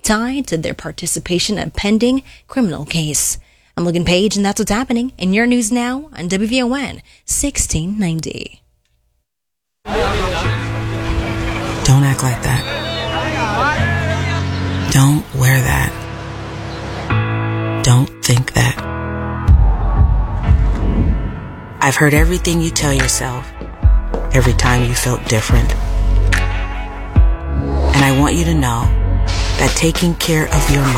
tied to their participation in a pending criminal case. I'm Logan Page, and that's what's happening in your news now on WVON 1690. Don't act like that. Don't wear that. Don't think that. I've heard everything you tell yourself every time you felt different. And I want you to know that taking care of your